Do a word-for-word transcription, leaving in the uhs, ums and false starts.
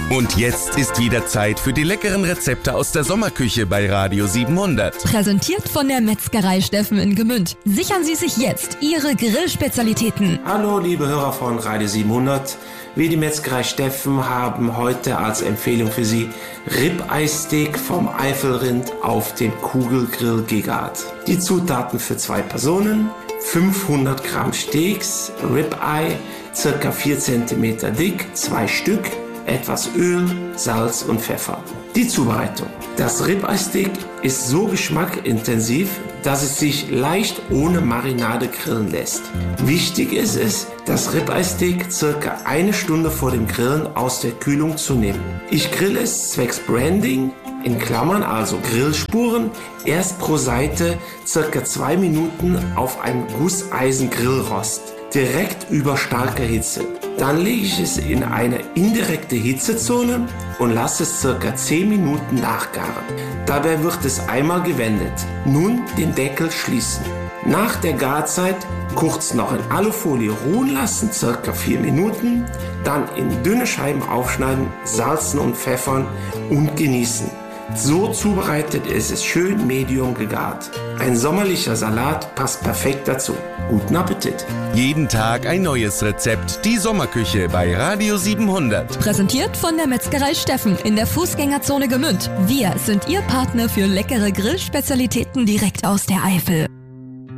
Und jetzt ist wieder Zeit für die leckeren Rezepte aus der Sommerküche bei Radio siebenhundert. Präsentiert von der Metzgerei Steffen in Gmünd. Sichern Sie sich jetzt Ihre Grillspezialitäten. Hallo liebe Hörer von Radio siebenhundert. Wir, die Metzgerei Steffen, haben heute als Empfehlung für Sie Ribeye-Steak vom Eifelrind auf dem Kugelgrill gegart. Die Zutaten für zwei Personen: fünfhundert Gramm Steaks, Ribeye, circa vier Zentimeter dick, zwei Stück, etwas Öl, Salz und Pfeffer. Die Zubereitung: Das Ribeye-Steak ist so geschmackintensiv, dass es sich leicht ohne Marinade grillen lässt. Wichtig ist es, das Ribeye-Steak circa eine Stunde vor dem Grillen aus der Kühlung zu nehmen. Ich grille es zwecks Branding, in Klammern also Grillspuren, erst pro Seite circa zwei Minuten auf einem Gusseisen-Grillrost, direkt über starker Hitze. Dann lege ich es in eine indirekte Hitzezone und lasse es circa zehn Minuten nachgaren. Dabei wird es einmal gewendet. Nun den Deckel schließen. Nach der Garzeit kurz noch in Alufolie ruhen lassen, circa vier Minuten. Dann in dünne Scheiben aufschneiden, salzen und pfeffern und genießen. So zubereitet ist es schön medium gegart. Ein sommerlicher Salat passt perfekt dazu. Guten Appetit! Jeden Tag ein neues Rezept. Die Sommerküche bei Radio siebenhundert. Präsentiert von der Metzgerei Steffen in der Fußgängerzone Gmünd. Wir sind Ihr Partner für leckere Grillspezialitäten direkt aus der Eifel.